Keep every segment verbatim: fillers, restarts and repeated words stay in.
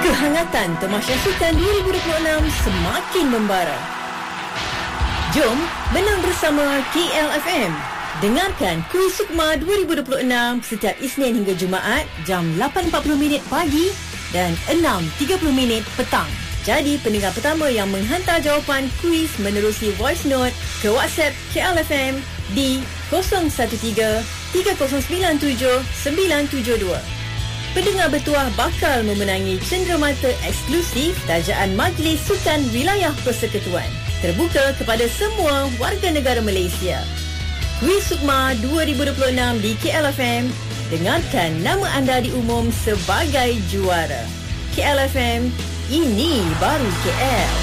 Kehangatan Tamasya Sukan dua ribu dua puluh enam semakin membara. Jom menang bersama K L F M. Dengarkan Kuis Sukma dua ribu dua puluh enam setiap Isnin hingga Jumaat jam lapan empat puluh minit pagi dan enam tiga puluh minit petang. Jadi pendengar pertama yang menghantar jawapan kuis menerusi voice note ke WhatsApp K L F M di kosong satu tiga tiga kosong sembilan tujuh sembilan tujuh dua. Pendengar bertuah bakal memenangi cenderamata eksklusif tajaan Majlis Sukan Wilayah Persekutuan. Terbuka kepada semua warga negara Malaysia. Kuis Sukma dua ribu dua puluh enam di K L F M. Dengarkan nama anda diumum sebagai juara. K L F M, ini baru K L.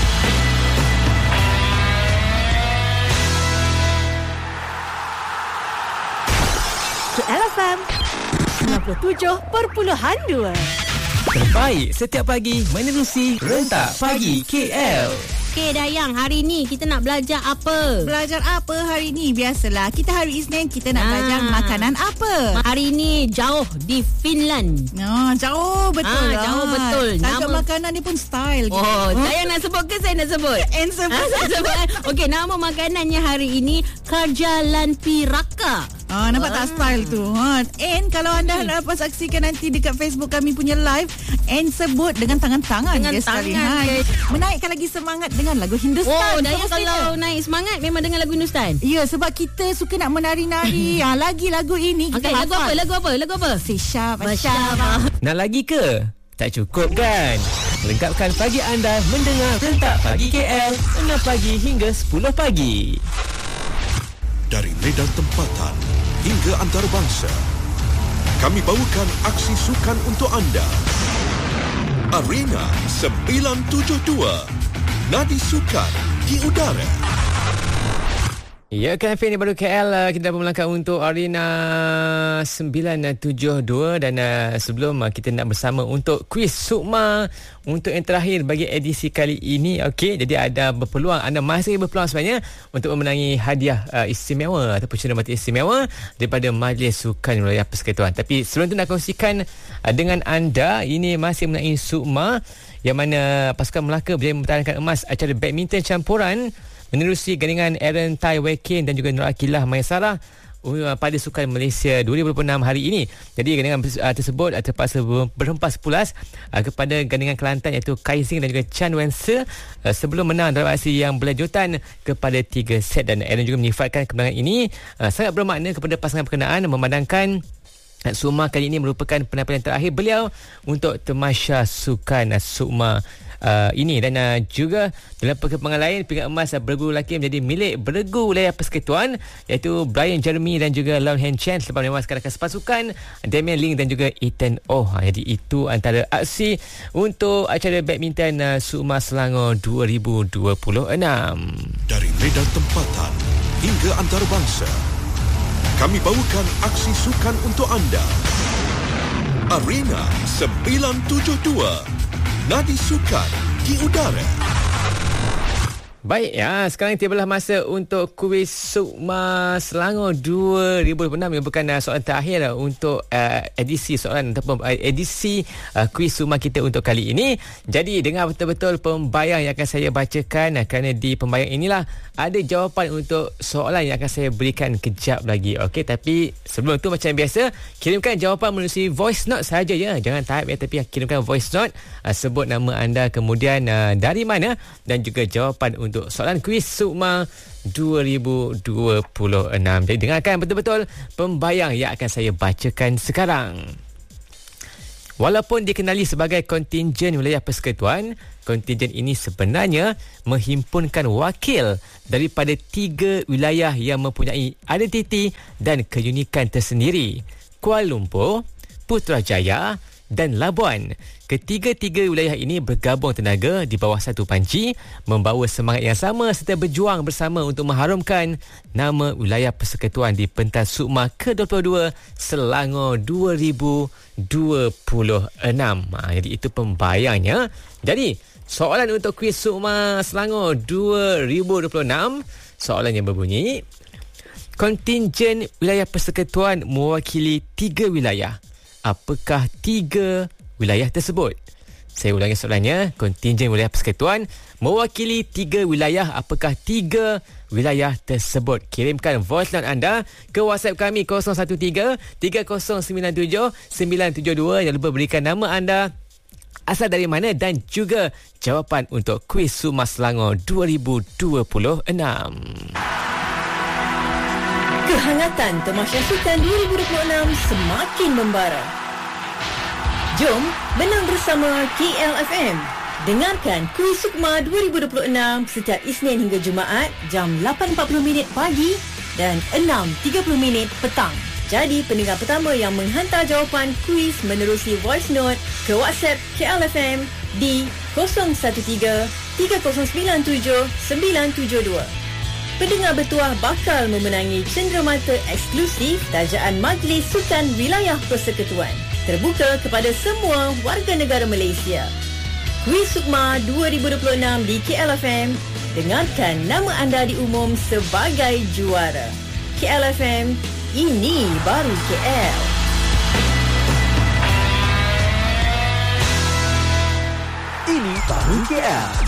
K L F M sembilan puluh tujuh perpuluhan dua. Terbaik setiap pagi menerusi Rentak Pagi K L. Okey Dayang, hari ni kita nak belajar apa? Belajar apa hari ni? Biasalah, kita hari Isnin kita nak Ah. belajar makanan apa. Hari ni jauh di Finland. Oh, jauh betul Ah, lah. jauh betul. Tajuk Nama- makanan ni pun style gitu. Oh, Dayang nak sebut ke saya nak sebut? Answer Ah, saya sebut. Okey, nama makanannya hari ini Karjalanpiraka. Ah, nampak tak style tu? Ha. And kalau anda Hmm. dapat saksikan nanti dekat Facebook kami punya live, and sebut dengan tangan-tangan Dengan dia sekali. tangan, Ha. okay. Menaikkan lagi semangat dengan lagu Hindustan. Oh, Dayang semestinya. kalau naik semangat memang dengan lagu Hindustan. Ya, sebab kita suka nak menari-nari. ha, lagi lagu ini kita Okey, lagu hafal. apa? Lagu apa? Lagu apa? Syabah, Syabah. syabah. Nak lagi ke? Tak cukup kan? Lengkapkan pagi anda mendengar Rentak Pagi K L enam pagi hingga sepuluh pagi. Dari medan tempatan hingga antarabangsa, kami bawakan aksi sukan untuk anda. Arena sembilan tujuh dua, nadi sukan di udara. Ya, kan F M ni baru K L. uh, Kita dapat melangkah untuk Arena sembilan tujuh dua. Dan uh, sebelum uh, kita nak bersama untuk Kuis Sukma untuk yang terakhir bagi edisi kali ini. Okey, jadi ada berpeluang, anda masih berpeluang sebenarnya untuk memenangi hadiah uh, istimewa ataupun cenderamata istimewa daripada Majlis Sukan Wilayah Persekutuan. Tapi sebelum tu nak kongsikan uh, dengan anda, ini masih mengenai Sukma yang mana pasukan Melaka berjaya mempertahankan emas acara badminton campuran menerusi gandingan Aaron Tai Wei Kin dan juga Nur Akilah Maisarah uh, pada Sukan Malaysia dua ribu dua puluh enam hari ini. Jadi gandingan uh, tersebut uh, terpaksa berhempas pulas uh, kepada gandingan Kelantan iaitu Kai Sing dan juga Chan Wen Se uh, sebelum menang dalam aksi yang berlanjutan kepada tiga set. Dan Aaron juga menyifatkan kemenangan ini uh, sangat bermakna kepada pasangan berkenaan, memandangkan Sukma kali ini merupakan penampilan terakhir beliau untuk Tamasya Sukan Sukma Uh, ini. Dan uh, juga dalam perkembangan lain, pingat emas uh, beregu lelaki menjadi milik beregu wilayah persekutuan iaitu Brian Jeremy dan juga Leon Hen Chen selepas menewaskan rakan sepasukan Damian Ling dan juga Ethan Oh. Ha, jadi itu antara aksi untuk acara badminton uh, Sukma Selangor dua ribu dua puluh enam. Dari medan tempatan hingga antarabangsa, kami bawakan aksi sukan untuk anda. Arena sembilan tujuh dua, nadi sukan di udara. Baik, ya, sekarang tibalah masa untuk Kuis Sukma Selangor dua ribu dua puluh enam yang bukan uh, soalan terakhir uh, untuk uh, edisi soalan ataupun uh, edisi uh, Kuis Sukma kita untuk kali ini. Jadi dengar betul-betul pembayang yang akan saya bacakan uh, kerana di pembayang inilah ada jawapan untuk soalan yang akan saya berikan kejap lagi. Okey, tapi sebelum tu macam biasa, kirimkan jawapan melalui voice note sahaja ya. Jangan type ya, tapi kirimkan voice note, uh, sebut nama anda, kemudian uh, dari mana dan juga jawapan untuk untuk soalan Kuis Sukma dua ribu dua puluh enam. Jadi dengarkan betul-betul pembayang yang akan saya bacakan sekarang. Walaupun dikenali sebagai kontingen wilayah persekutuan, kontingen ini sebenarnya menghimpunkan wakil daripada tiga wilayah yang mempunyai identiti dan keunikan tersendiri: Kuala Lumpur, Putrajaya dan Labuan. Ketiga-tiga wilayah ini bergabung tenaga di bawah satu panci, membawa semangat yang sama serta berjuang bersama untuk mengharumkan nama wilayah persekutuan di pentas Sukma ke dua puluh dua Selangor dua ribu dua puluh enam. Ha, jadi itu pembayangnya. Jadi soalan untuk Kuis Sukma Selangor dua ribu dua puluh enam, soalan yang berbunyi: kontingen wilayah persekutuan mewakili tiga wilayah. Apakah tiga wilayah tersebut? Saya ulangi soalannya. Kontingen wilayah persekutuan mewakili tiga wilayah. Apakah tiga wilayah tersebut? Kirimkan voice note anda ke WhatsApp kami kosong satu tiga tiga kosong sembilan tujuh sembilan tujuh dua. Jangan lupa berikan nama anda, asal dari mana dan juga jawapan untuk kuis Sukma Selangor dua ribu dua puluh enam. Kehangatan Tamasya Sukan dua ribu dua puluh enam semakin membara. Jom menang bersama K L F M. Dengarkan kuis Sukma dua ribu dua puluh enam setiap Isnin hingga Jumaat jam lapan empat puluh minit pagi dan enam tiga puluh minit petang. Jadi pendengar pertama yang menghantar jawapan kuis menerusi voice note ke WhatsApp K L F M di kosong satu tiga tiga kosong sembilan tujuh sembilan tujuh dua. Pendengar bertuah bakal memenangi cenderamata eksklusif tajaan Majlis Sukan Wilayah Persekutuan. Terbuka kepada semua warga negara Malaysia. Kuis Sukma dua ribu dua puluh enam di K L F M. Dengarkan nama anda diumum sebagai juara. K L F M, ini baru K L. Ini baru K L.